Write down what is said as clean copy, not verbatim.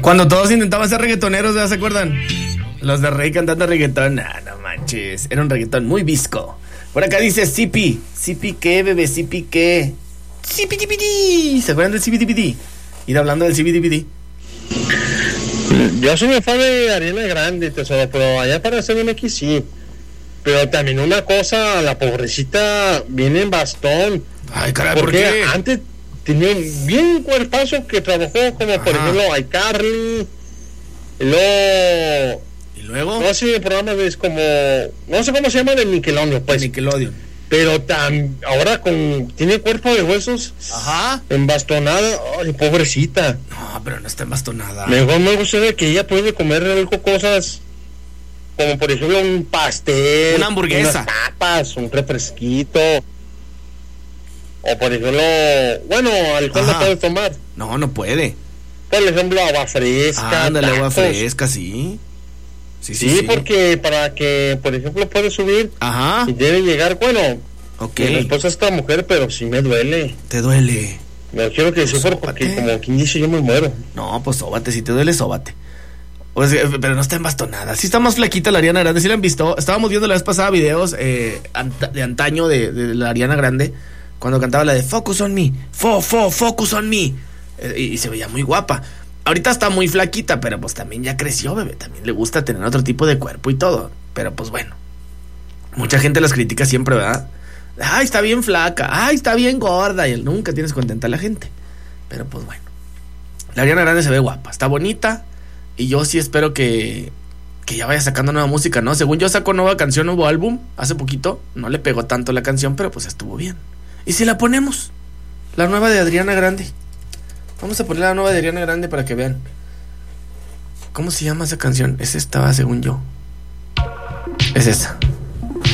Cuando todos intentaban ser reggaetoneros, ¿ya se acuerdan? Los de Rey cantando reggaetón. Ah, no manches. Era un reggaetón muy visco. Por acá dice Zipi. ¿Zipi qué, bebé? ¿Zipi qué? Zipi-tipiti. ¿Se acuerdan del Zipi-tipiti? Ir hablando del Zipi-tipiti. Yo soy muy fan de Ariana Grande, tesoro, pero allá para CDMX sí. Pero también una cosa, la pobrecita viene en bastón. Ay, caray, ¿por porque qué? antes tenía un bien cuerpazo que trabajó como por ejemplo iCarly. ¿Y luego? No sé, programas es como, no sé cómo se llama, de Nickelodeon, pues. Nickelodeon. Pero ahora tiene cuerpo de huesos. Ajá. Embastonada. Ay, pobrecita. No, pero no está embastonada. Mejor me gustaría que ella puede comer algo, cosas como por ejemplo un pastel, una hamburguesa, unas papas, un refresquito, o por ejemplo, bueno, alcohol no puede tomar. No puede. Por ejemplo, agua fresca. Ándale, agua fresca, sí. Sí, porque para que, por ejemplo, puede subir y debe llegar, bueno, mi esposa es esta mujer, pero sí me duele. ¿Te duele? No quiero que sufra porque como quien dice yo me muero. No, pues sóbate, si te duele, sóbate. O sea, pero no está embastonada. Sí está más flaquita la Ariana Grande, sí la han visto. Estábamos viendo la vez pasada videos de antaño de la Ariana Grande, cuando cantaba la de Focus on Me, Focus on Me. Y se veía muy guapa. Ahorita está muy flaquita, pero pues también ya creció, bebé. También le gusta tener otro tipo de cuerpo y todo. Pero pues bueno, mucha gente las critica siempre, ¿verdad? Ay, está bien flaca. Ay, está bien gorda. Y nunca tienes contenta a la gente. Pero pues bueno, la Ariana Grande se ve guapa, está bonita. Y yo sí espero que ya vaya sacando nueva música, ¿no? Según yo sacó nueva canción, nuevo álbum hace poquito. No le pegó tanto la canción, pero pues estuvo bien. ¿Y si la ponemos? La nueva de Ariana Grande. Vamos a poner la nueva de Ariana Grande para que vean. ¿Cómo se llama esa canción? Es esta, según yo. Es esa.